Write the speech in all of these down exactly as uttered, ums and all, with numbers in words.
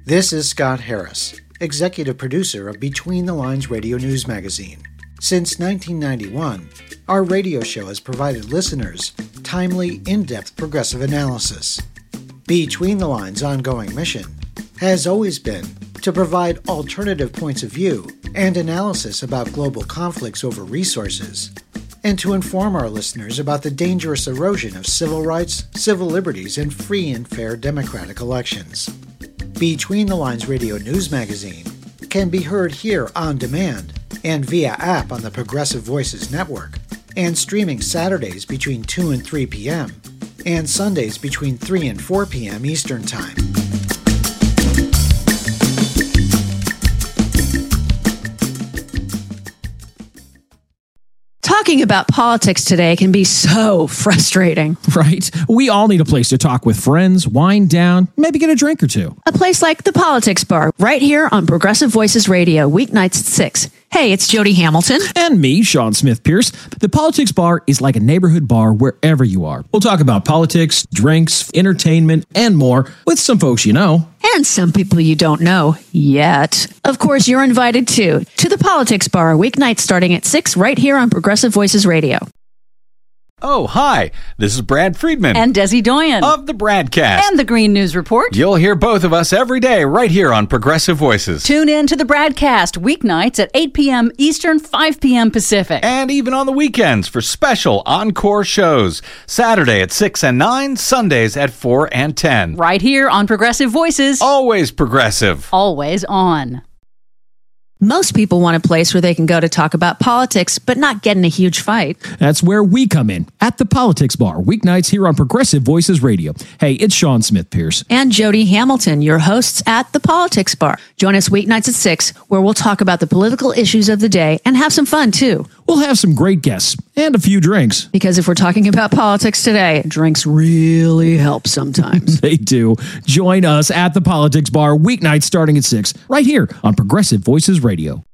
This is Scott Harris, executive producer of Between the Lines Radio News Magazine. Since nineteen ninety-one, our radio show has provided listeners timely, in-depth progressive analysis. Between the Lines' ongoing mission has always been to provide alternative points of view and analysis about global conflicts over resources, and to inform our listeners about the dangerous erosion of civil rights, civil liberties, and free and fair democratic elections. Between the Lines Radio News Magazine can be heard here on demand and via app on the Progressive Voices Network, and streaming Saturdays between two and three p.m. and Sundays between three and four p.m. Eastern Time. Talking about politics today can be so frustrating. Right? We all need a place to talk with friends, wind down, maybe get a drink or two. A place like the Politics Bar, right here on Progressive Voices Radio, weeknights at six. Hey, it's Jody Hamilton. And me, Sean Smith Pierce. The Politics Bar is like a neighborhood bar wherever you are. We'll talk about politics, drinks, entertainment, and more with some folks you know. And some people you don't know yet. Of course, you're invited too to the Politics Bar, weeknights starting at six, right here on Progressive Voices Radio. Oh, hi. This is Brad Friedman. And Desi Doyen. Of the Bradcast. And the Green News Report. You'll hear both of us every day right here on Progressive Voices. Tune in to the Bradcast weeknights at eight p.m. Eastern, five p.m. Pacific. And even on the weekends for special encore shows. Saturday at six and nine, Sundays at four and ten. Right here on Progressive Voices. Always progressive. Always on. Most people want a place where they can go to talk about politics, but not get in a huge fight. That's where we come in, at the Politics Bar, weeknights here on Progressive Voices Radio. Hey, it's Sean Smith Pierce. And Jody Hamilton, your hosts at the Politics Bar. Join us weeknights at six, where we'll talk about the political issues of the day and have some fun, too. We'll have some great guests and a few drinks. Because if we're talking about politics today, drinks really help sometimes. They do. Join us at the Politics Bar, weeknights starting at six, right here on Progressive Voices Radio.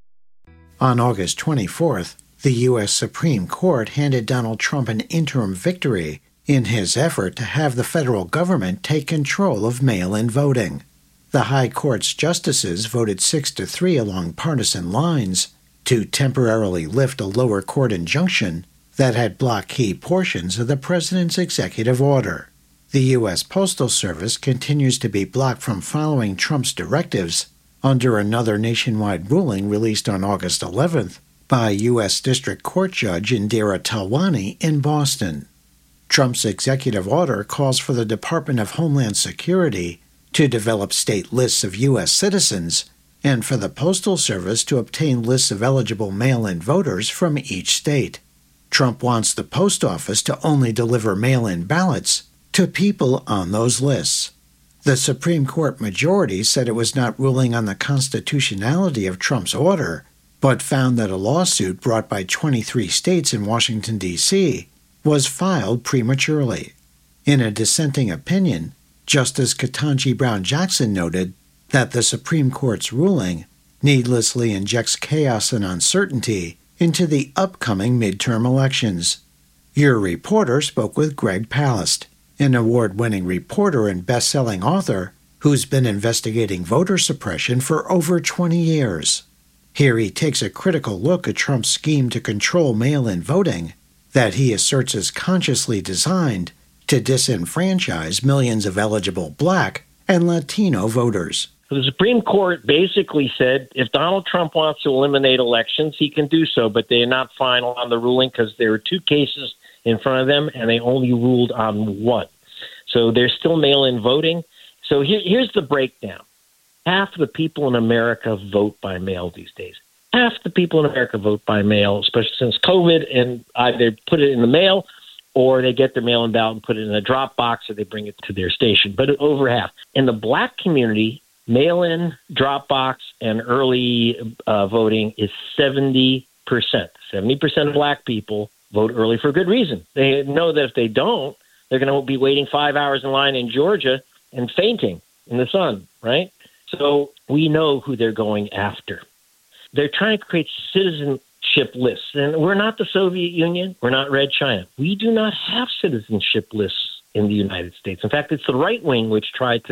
On August twenty-fourth, the U S Supreme Court handed Donald Trump an interim victory in his effort to have the federal government take control of mail-in voting. The High Court's justices voted six to three along partisan lines to temporarily lift a lower court injunction that had blocked key portions of the president's executive order. The U S Postal Service continues to be blocked from following Trump's directives under another nationwide ruling released on August eleventh by U S District Court Judge Indira Talwani in Boston. Trump's executive order calls for the Department of Homeland Security to develop state lists of U S citizens and for the Postal Service to obtain lists of eligible mail-in voters from each state. Trump wants the post office to only deliver mail-in ballots to people on those lists. The Supreme Court majority said it was not ruling on the constitutionality of Trump's order, but found that a lawsuit brought by twenty-three states in Washington, D C was filed prematurely. In a dissenting opinion, Justice Ketanji Brown Jackson noted that the Supreme Court's ruling needlessly injects chaos and uncertainty into the upcoming midterm elections. Your reporter spoke with Greg Palast, an award-winning reporter and best-selling author who's been investigating voter suppression for over twenty years. Here he takes a critical look at Trump's scheme to control mail-in voting that he asserts is consciously designed to disenfranchise millions of eligible Black and Latino voters. The Supreme Court basically said if Donald Trump wants to eliminate elections, he can do so, but they're not final on the ruling because there are two cases in front of them, and they only ruled on one. So there's still mail-in voting. So here, here's the breakdown. Half the people in America vote by mail these days. Half the people in America vote by mail, especially since COVID, and either put it in the mail or they get their mail-in ballot and put it in a drop box or they bring it to their station. But over half. In the Black community, mail-in, drop box, and early uh, voting is seventy percent. seventy percent of Black people vote early for a good reason. They know that if they don't, they're going to be waiting five hours in line in Georgia and fainting in the sun, right? So we know who they're going after. They're trying to create citizenship lists. And we're not the Soviet Union. We're not Red China. We do not have citizenship lists in the United States. In fact, it's the right wing which tried to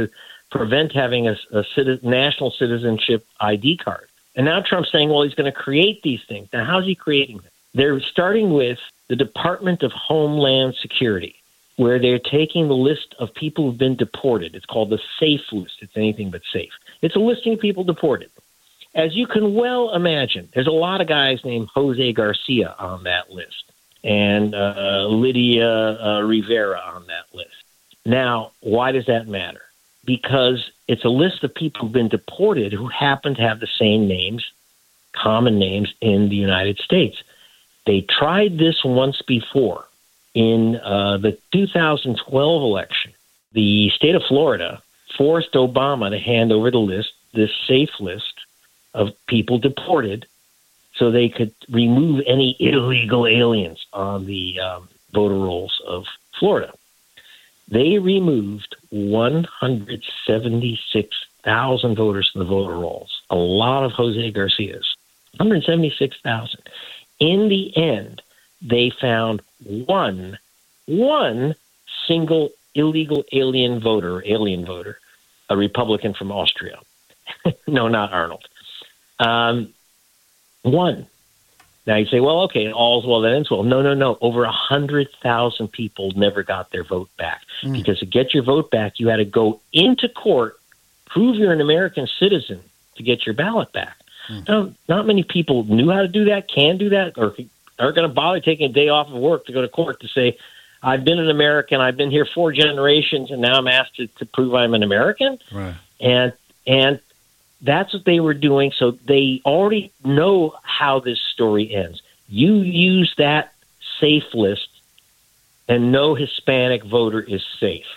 prevent having a, a citizen, national citizenship I D card. And now Trump's saying, well, he's going to create these things. Now, how's he creating them? They're starting with the Department of Homeland Security, where they're taking the list of people who've been deported. It's called the SAFE list. It's anything but safe. It's a listing of people deported. As you can well imagine, there's a lot of guys named Jose Garcia on that list and uh, Lydia uh, Rivera on that list. Now, why does that matter? Because it's a list of people who've been deported who happen to have the same names, common names in the United States. They tried this once before. In uh, the two thousand twelve election, the state of Florida forced Obama to hand over the list, this safe list of people deported, so they could remove any illegal aliens on the um, voter rolls of Florida. They removed one hundred seventy-six thousand voters from the voter rolls, a lot of Jose Garcias, one hundred seventy-six thousand. In the end, they found one, one single illegal alien voter, alien voter, a Republican from Austria. No, not Arnold. Um, one. Now you say, well, okay, all's well that ends well. No, no, no. Over one hundred thousand people never got their vote back. Mm. Because to get your vote back, you had to go into court, prove you're an American citizen to get your ballot back. Mm. Now, not many people knew how to do that, can do that, or aren't going to bother taking a day off of work to go to court to say, I've been an American, I've been here four generations, and now I'm asked to, to prove I'm an American. Right. And and that's what they were doing. So they already know how this story ends. You use that safe list, and no Hispanic voter is safe.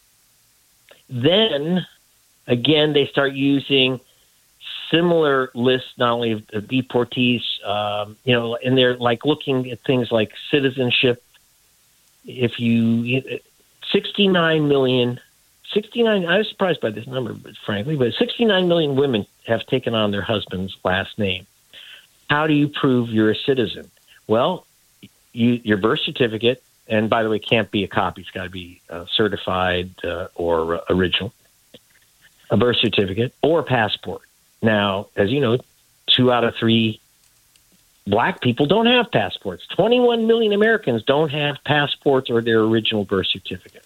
Then, again, they start using similar lists, not only of, of deportees, um, you know, and they're like looking at things like citizenship. If you, sixty-nine million, sixty-nine, I was surprised by this number, but frankly, but sixty-nine million women have taken on their husband's last name. How do you prove you're a citizen? Well, you, your birth certificate, and by the way, can't be a copy. It's got to be uh, certified uh, or uh, original, a birth certificate or a passport. Now, as you know, two out of three black people don't have passports. twenty-one million Americans don't have passports or their original birth certificate.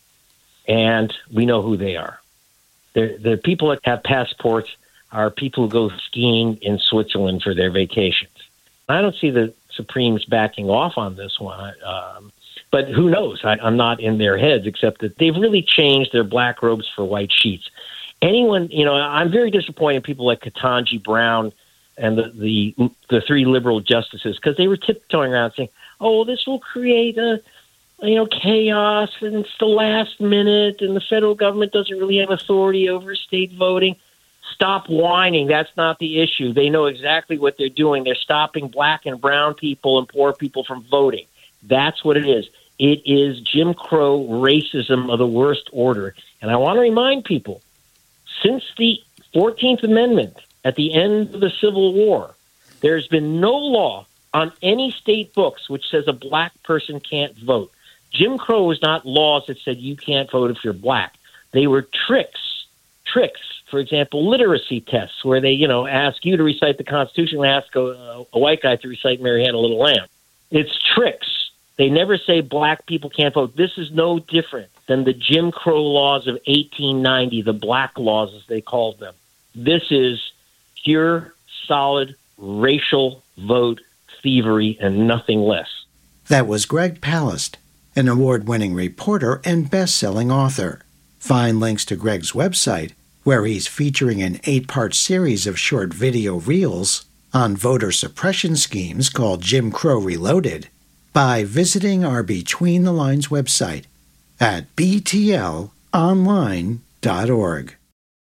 And we know who they are. They're, the people that have passports are people who go skiing in Switzerland for their vacations. I don't see the Supremes backing off on this one. Um, but who knows? I, I'm not in their heads, except that they've really changed their black robes for white sheets. Anyone, you know, I'm very disappointed in people like Ketanji Brown and the the, the three liberal justices, because they were tiptoeing around saying, oh, well, this will create a, you know, chaos, and it's the last minute, and the federal government doesn't really have authority over state voting. Stop whining. That's not the issue. They know exactly what they're doing. They're stopping black and brown people and poor people from voting. That's what it is. It is Jim Crow racism of the worst order. And I want to remind people, since the fourteenth Amendment at the end of the Civil War, there's been no law on any state books which says a black person can't vote. Jim Crow was not laws that said you can't vote if you're black. They were tricks, tricks. For example, literacy tests where they, you know, ask you to recite the Constitution and ask a, a white guy to recite Mary Had a Little Lamb. It's tricks. They never say black people can't vote. This is no different than the Jim Crow laws of eighteen ninety, the black laws as they called them. This is pure, solid, racial vote thievery and nothing less. That was Greg Palast, an award-winning reporter and best-selling author. Find links to Greg's website, where he's featuring an eight-part series of short video reels on voter suppression schemes called Jim Crow Reloaded, by visiting our Between the Lines website at b t l online dot org.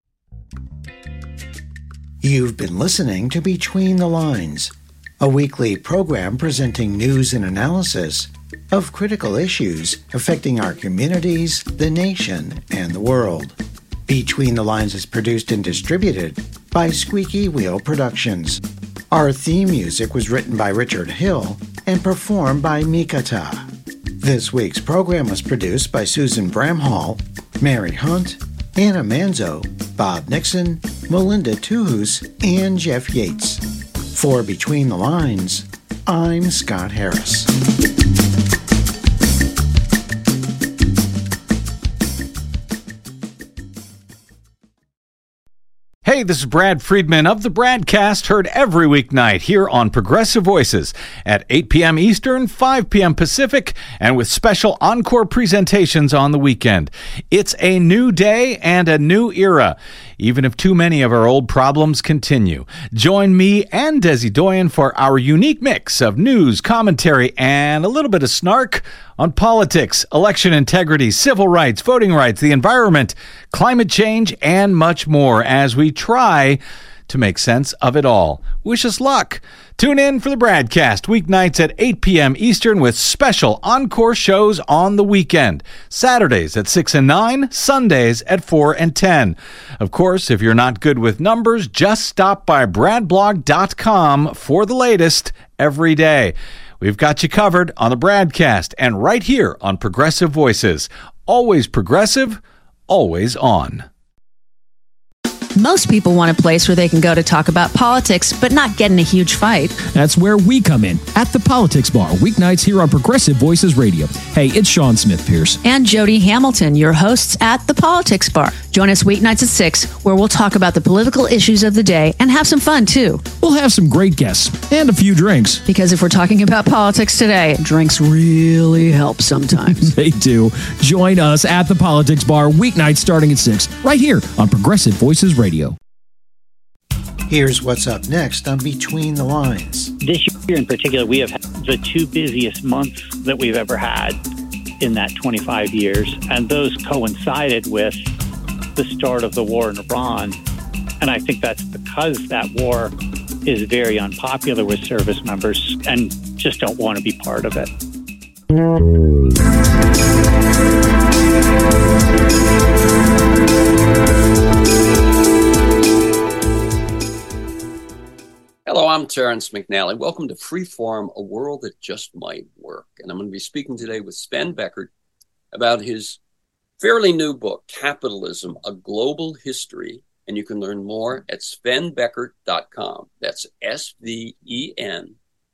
You've been listening to Between the Lines, a weekly program presenting news and analysis of critical issues affecting our communities, the nation, and the world. Between the Lines is produced and distributed by Squeaky Wheel Productions. Our theme music was written by Richard Hill and performed by Mikata. This week's program was produced by Susan Bramhall, Mary Hunt, Anna Manzo, Bob Nixon, Melinda Tuhus, and Jeff Yates. For Between the Lines, I'm Scott Harris. Hey, this is Brad Friedman of the Bradcast, heard every weeknight here on Progressive Voices at eight p.m. Eastern, five p.m. Pacific, and with special encore presentations on the weekend. It's a new day and a new era, even if too many of our old problems continue. Join me and Desi Doyen for our unique mix of news, commentary, and a little bit of snark on politics, election integrity, civil rights, voting rights, the environment, climate change, and much more as we try to make sense of it all. Wish us luck. Tune in for the Bradcast weeknights at eight p.m. Eastern with special encore shows on the weekend. Saturdays at six and nine, Sundays at four and ten. Of course, if you're not good with numbers, just stop by brad blog dot com for the latest every day. We've got you covered on the Bradcast and right here on Progressive Voices. Always progressive, always on. Most people want a place where they can go to talk about politics, but not get in a huge fight. That's where we come in, at the Politics Bar, weeknights here on Progressive Voices Radio. Hey, it's Sean Smith Pierce. And Jody Hamilton, your hosts at the Politics Bar. Join us weeknights at six, where we'll talk about the political issues of the day and have some fun, too. We'll have some great guests and a few drinks. Because if we're talking about politics today, drinks really help sometimes. They do. Join us at the Politics Bar, weeknights starting at six, right here on Progressive Voices Radio. Here's what's up next on Between the Lines. This year in particular, we have had the two busiest months that we've ever had in that twenty-five years, and those coincided with the start of the war in Iran. And I think that's because that war is very unpopular with service members and just don't want to be part of it. Hello, I'm Terrence McNally. Welcome to Freeform, a world that just might work. And I'm going to be speaking today with Sven Beckert about his fairly new book, Capitalism, A Global History. And you can learn more at sven beckert dot com. That's S V E N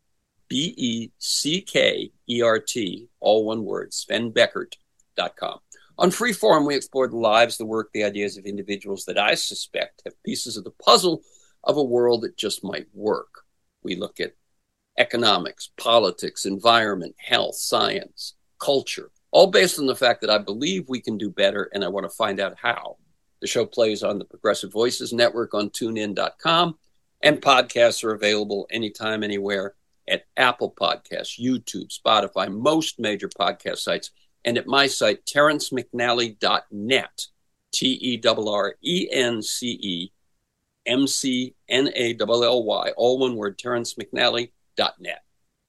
B E C K E R T, all one word, sven beckert dot com. On Freeform, we explore the lives, the work, the ideas of individuals that I suspect have pieces of the puzzle of a world that just might work. We look at economics, politics, environment, health, science, culture, all based on the fact that I believe we can do better, and I want to find out how. The show plays on the Progressive Voices Network on tune in dot com, and podcasts are available anytime, anywhere at Apple Podcasts, YouTube, Spotify, most major podcast sites, and at my site, terrence mcnally dot net, T E R R E N C E M C N A L L Y, all one word, terrence mcnally dot net.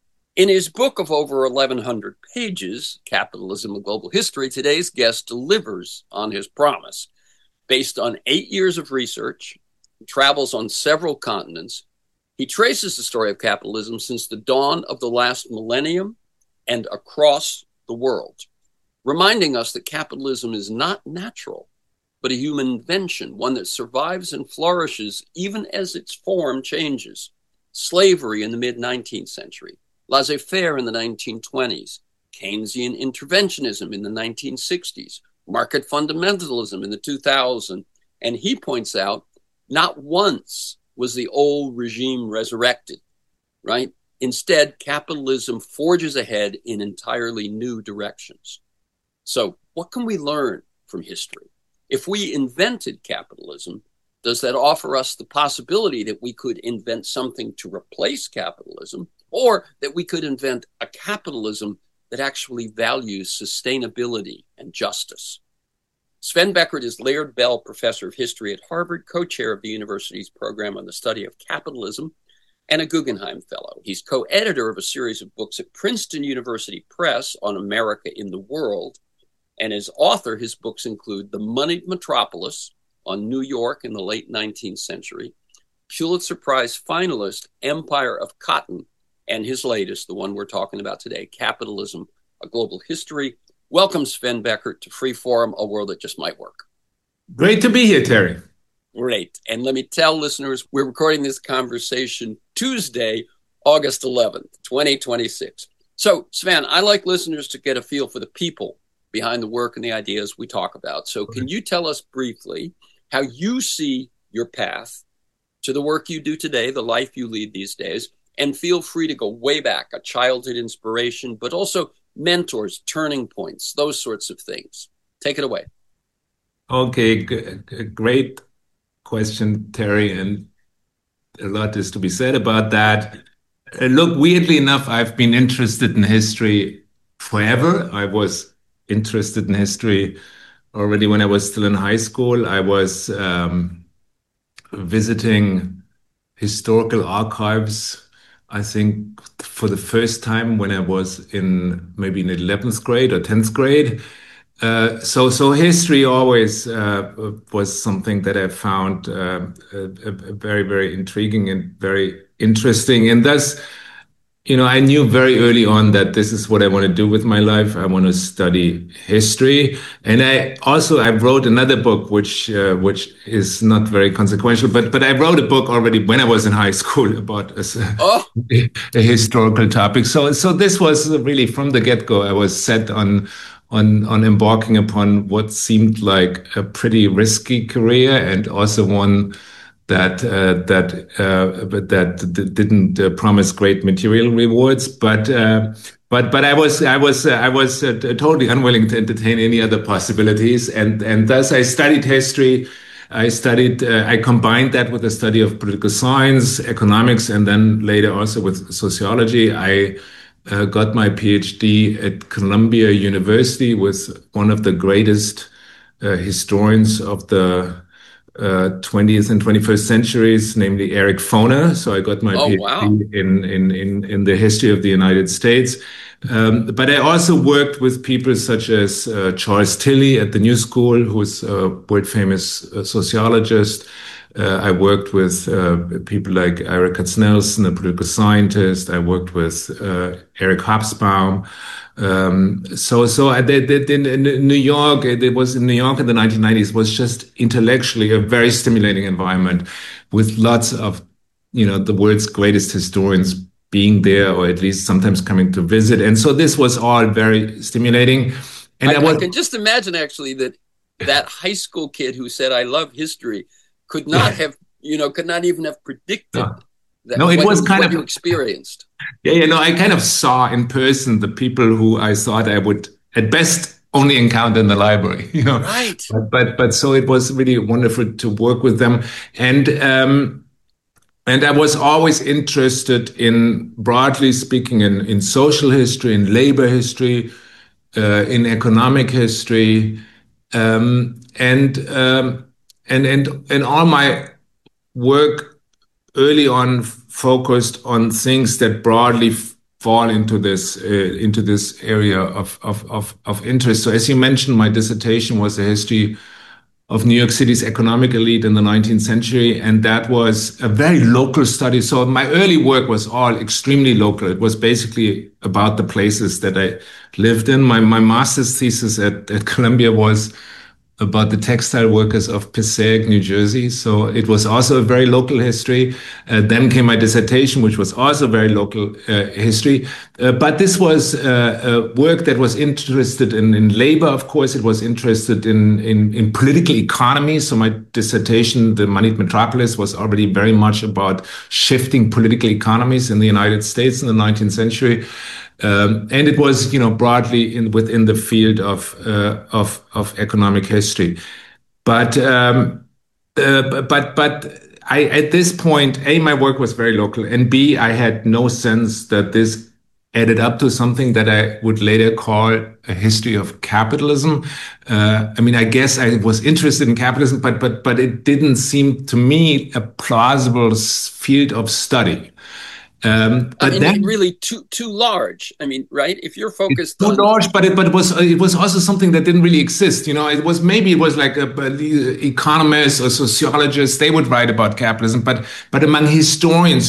In his book of over eleven hundred pages, Capitalism, A Global History, today's guest delivers on his promise. Based on eight years of research, he travels on several continents. He traces the story of capitalism since the dawn of the last millennium and across the world, reminding us that capitalism is not natural, but a human invention, one that survives and flourishes even as its form changes. Slavery in the mid-nineteenth century, laissez-faire in the nineteen twenties, Keynesian interventionism in the nineteen sixties, market fundamentalism in the two thousands, and he points out not once was the old regime resurrected, right? Instead, capitalism forges ahead in entirely new directions. So what can we learn from history? If we invented capitalism, does that offer us the possibility that we could invent something to replace capitalism, or that we could invent a capitalism that actually values sustainability and justice? Sven Beckert is Laird Bell Professor of History at Harvard, co-chair of the university's program on the study of capitalism, and a Guggenheim Fellow. He's co-editor of a series of books at Princeton University Press on America in the World, and as author, his books include The Moneyed Metropolis on New York in the late nineteenth century, Pulitzer Prize finalist Empire of Cotton, and his latest, the one we're talking about today, Capitalism, A Global History. Welcome, Sven Beckert, to Freeform, a world that just might work. Great to be here, Terry. Great. And let me tell listeners, we're recording this conversation Tuesday, August eleventh, twenty twenty-six. So, Sven, I like listeners to get a feel for the people behind the work and the ideas we talk about. So can you tell us briefly how you see your path to the work you do today, the life you lead these days, and feel free to go way back, a childhood inspiration, but also mentors, turning points, those sorts of things. Take it away. Okay, g- great question, Terry, and a lot is to be said about that. Uh, look, weirdly enough, I've been interested in history forever. I was interested in history already when I was still in high school. I was um, visiting historical archives, I think, for the first time when I was in maybe in eleventh grade or tenth grade. Uh, so, so history always uh, was something that I found uh, a, a very, very intriguing and very interesting. And thus, you know, I knew very early on that this is what I want to do with my life. I want to study history. And I also, I wrote another book, which, uh, which is not very consequential, but, but I wrote a book already when I was in high school about a, oh. a, a historical topic. So, so this was really from the get-go. I was set on, on, on embarking upon what seemed like a pretty risky career, and also one that uh, that uh, but that d- didn't uh, promise great material rewards, but uh, but but I was I was uh, I was uh, totally unwilling to entertain any other possibilities, and and thus I studied history. I studied uh, I combined that with the study of political science, economics, and then later also with sociology. I uh, got my PhD at Columbia University with one of the greatest uh, historians of the Uh, twentieth and twenty-first centuries, namely Eric Foner. So I got my oh, PhD wow. in, in, in, in the history of the United States. Um, but I also worked with people such as uh, Charles Tilly at the New School, who's a world famous uh, sociologist. Uh, I worked with uh, people like Ira Katznelson, a political scientist. I worked with uh, Eric Hobsbawm. Um, so, so I did, did in, in New York, it was in New York in the nineteen nineties, was just intellectually a very stimulating environment with lots of, you know, the world's greatest historians being there, or at least sometimes coming to visit. And so this was all very stimulating. And I, I, was, I can just imagine actually that that high school kid who said, I love history, could not have, you know, could not even have predicted no. that no, it what, was kind what of you experienced. Yeah, you know, I kind of saw in person the people who I thought I would at best only encounter in the library, you know. Right. But but, but so it was really wonderful to work with them. And um and I was always interested in, broadly speaking, in, in social history, in labor history, uh, in economic history, um, and um, and and and all my work early on focused on things that broadly f- fall into this uh, into this area of, of of of interest. So, as you mentioned, my dissertation was a history of New York City's economic elite in the nineteenth century, and that was a very local study. So, my early work was all extremely local. It was basically about the places that I lived in. My my master's thesis at, at Columbia was about the textile workers of Passaic, New Jersey. So it was also a very local history. Uh, then came my dissertation, which was also very local uh, history. Uh, but this was uh, a work that was interested in, in labor, of course. It was interested in, in, in political economy. So my dissertation, The Moneyed Metropolis, was already very much about shifting political economies in the United States in the nineteenth century. Um, and it was, you know, broadly in within the field of uh, of of economic history, but um, uh, but but I at this point, A, my work was very local, and B, I had no sense that this added up to something that I would later call a history of capitalism. Uh, I mean, I guess I was interested in capitalism, but but but it didn't seem to me a plausible field of study. Um, but I mean, then, really too too large. I mean, right? If you're focused too on large, but it but it was it was also something that didn't really exist. You know, it was maybe it was like a, a economists or sociologists, they would write about capitalism, but but among historians to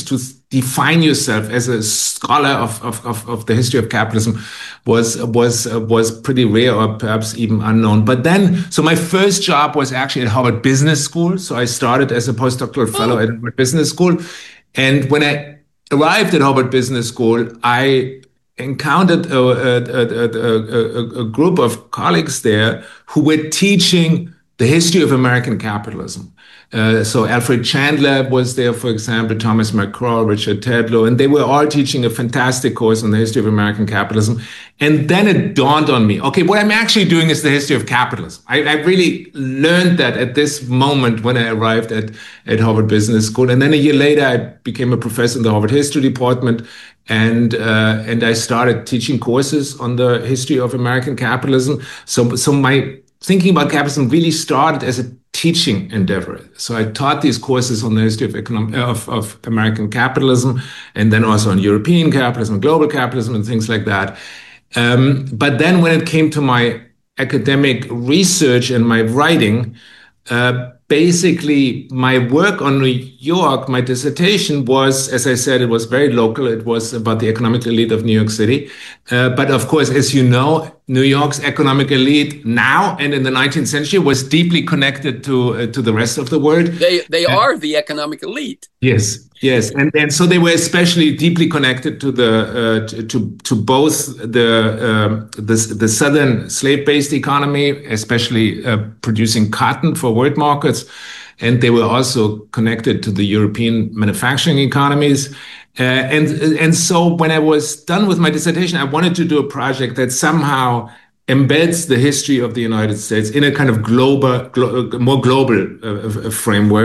define yourself as a scholar of, of, of, of the history of capitalism was was uh, was pretty rare, or perhaps even unknown. But then, so my first job was actually at Harvard Business School. So I started as a postdoctoral fellow at Harvard Business School. And when I arrived at Harvard Business School, I encountered a, a, a, a, a group of colleagues there who were teaching the history of American capitalism. Uh, so Alfred Chandler was there, for example, Thomas McCraw, Richard Tedlow, and they were all teaching a fantastic course on the history of American capitalism. And then it dawned on me, okay, what I'm actually doing is the history of capitalism. I, I really learned that at this moment when I arrived at, at Harvard Business School. And then a year later, I became a professor in the Harvard History Department, and uh, and I started teaching courses on the history of American capitalism. So, so my thinking about capitalism really started as a teaching endeavor. So I taught these courses on the history of, economic, of, of American capitalism, and then also on European capitalism, global capitalism, and things like that. Um, but then when it came to my academic research and my writing, uh, basically my work on New York, my dissertation was, as I said, it was very local. It was about the economic elite of New York City. Uh, but of course, as you know, New York's economic elite now and in the nineteenth century was deeply connected to uh, to the rest of the world. They they uh, are the economic elite. Yes, yes, and and so they were especially deeply connected to the uh, to, to to both the um, the the southern slave-based economy, especially uh, producing cotton for world markets, and they were also connected to the European manufacturing economies. Uh, and and so when I was done with my dissertation, I wanted to do a project that somehow embeds the history of the United States in a kind of global, glo- more global uh, framework.